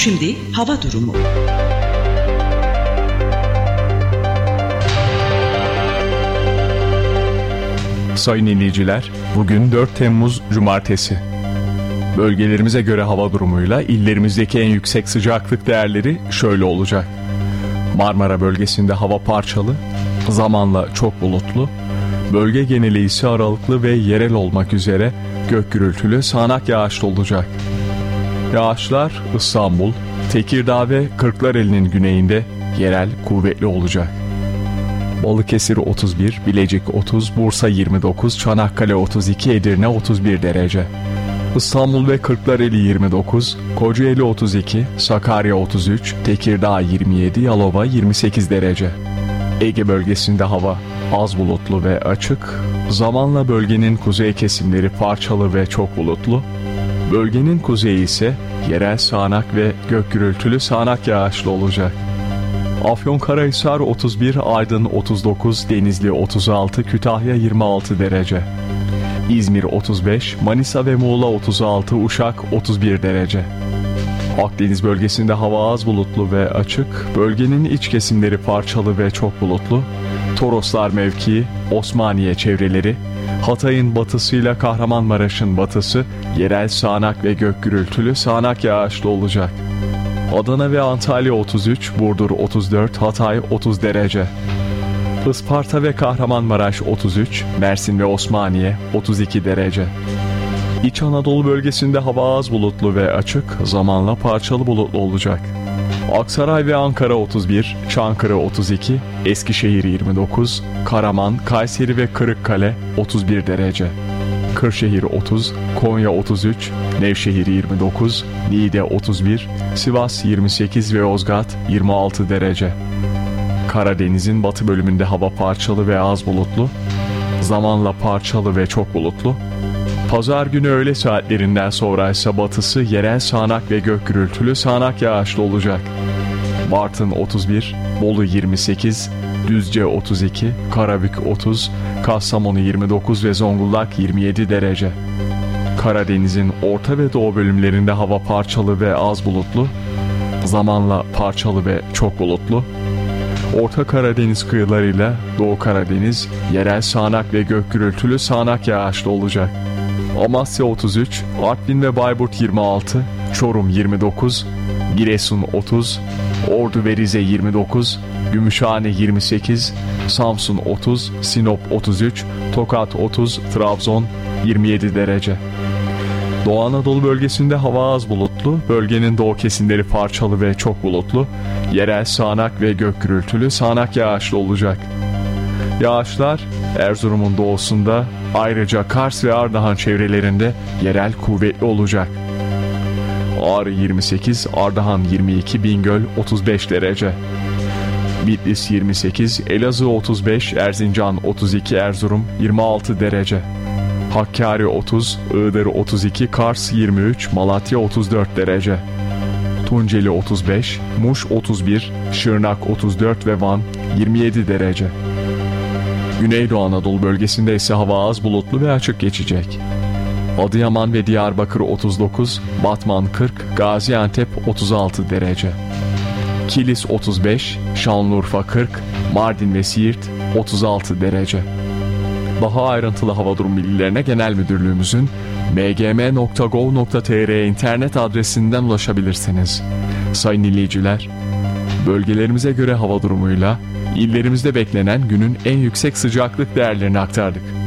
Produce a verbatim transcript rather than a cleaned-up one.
Şimdi hava durumu. Sayın dinleyiciler, bugün dört Temmuz Cumartesi. Bölgelerimize göre hava durumuyla illerimizdeki en yüksek sıcaklık değerleri şöyle olacak. Marmara bölgesinde hava parçalı, zamanla çok bulutlu, bölge geneli ise aralıklı ve yerel olmak üzere gök gürültülü sağanak yağışlı olacak. Yağışlar İstanbul, Tekirdağ ve Kırklareli'nin güneyinde yerel kuvvetli olacak. Balıkesir otuz bir, Bilecik otuz, Bursa yirmi dokuz, Çanakkale otuz iki, Edirne otuz bir derece. İstanbul ve Kırklareli yirmi dokuz, Kocaeli otuz iki, Sakarya otuz üç, Tekirdağ yirmi yedi, Yalova yirmi sekiz derece. Ege bölgesinde hava az bulutlu ve açık, zamanla bölgenin kuzey kesimleri parçalı ve çok bulutlu, bölgenin kuzeyi ise yerel sağanak ve gök gürültülü sağanak yağışlı olacak. Afyonkarahisar otuz bir, Aydın otuz dokuz, Denizli otuz altı, Kütahya yirmi altı derece. İzmir otuz beş, Manisa ve Muğla otuz altı, Uşak otuz bir derece. Akdeniz bölgesinde hava az bulutlu ve açık, bölgenin iç kesimleri parçalı ve çok bulutlu, Toroslar mevkii, Osmaniye çevreleri, Hatay'ın batısıyla Kahramanmaraş'ın batısı yerel sağanak ve gök gürültülü sağanak yağışlı olacak. Adana ve Antalya otuz üç, Burdur otuz dört, Hatay otuz derece. Isparta ve Kahramanmaraş otuz üç, Mersin ve Osmaniye otuz iki derece. İç Anadolu bölgesinde hava az bulutlu ve açık, zamanla parçalı bulutlu olacak. Aksaray ve Ankara otuz bir, Çankırı otuz iki, Eskişehir yirmi dokuz, Karaman, Kayseri ve Kırıkkale otuz bir derece. Kırşehir otuz, Konya otuz üç, Nevşehir yirmi dokuz, Niğde otuz bir, Sivas yirmi sekiz ve Yozgat yirmi altı derece. Karadeniz'in batı bölümünde hava parçalı ve az bulutlu, zamanla parçalı ve çok bulutlu. Pazar günü öğle saatlerinden sonra ise batısı yerel sağanak ve gök gürültülü sağanak yağışlı olacak. Bartın otuz bir, Bolu yirmi sekiz, Düzce otuz iki, Karabük otuz, Kastamonu yirmi dokuz ve Zonguldak yirmi yedi derece. Karadeniz'in orta ve doğu bölümlerinde hava parçalı ve az bulutlu, zamanla parçalı ve çok bulutlu. Orta Karadeniz kıyılarıyla Doğu Karadeniz yerel sağanak ve gök gürültülü sağanak yağışlı olacak. Amasya otuz üç, Artvin ve Bayburt yirmi altı, Çorum yirmi dokuz, Giresun otuz, Ordu ve Rize yirmi dokuz, Gümüşhane yirmi sekiz, Samsun otuz, Sinop otuz üç, Tokat otuz, Trabzon yirmi yedi derece. Doğu Anadolu bölgesinde hava az bulutlu, bölgenin doğu kesimleri parçalı ve çok bulutlu, yerel sağanak ve gök gürültülü sağanak yağışlı olacak. Yağışlar Erzurum'un doğusunda, ayrıca Kars ve Ardahan çevrelerinde yerel kuvvetli olacak. Ağrı yirmi sekiz, Ardahan yirmi iki, Bingöl otuz beş derece. Bitlis yirmi sekiz, Elazığ otuz beş, Erzincan otuz iki, Erzurum yirmi altı derece. Hakkari otuz, Iğdır otuz iki, Kars yirmi üç, Malatya otuz dört derece. Tunceli otuz beş, Muş otuz bir, Şırnak otuz dört ve Van yirmi yedi derece. Güneydoğu Anadolu bölgesinde ise hava az bulutlu ve açık geçecek. Adıyaman ve Diyarbakır otuz dokuz, Batman kırk, Gaziantep otuz altı derece. Kilis otuz beş, Şanlıurfa kırk, Mardin ve Siirt otuz altı derece. Daha ayrıntılı hava durum bilgilerine Genel Müdürlüğümüzün m g m nokta gov nokta t r internet adresinden ulaşabilirsiniz. Sayın dinleyiciler, bölgelerimize göre hava durumuyla illerimizde beklenen günün en yüksek sıcaklık değerlerini aktardık.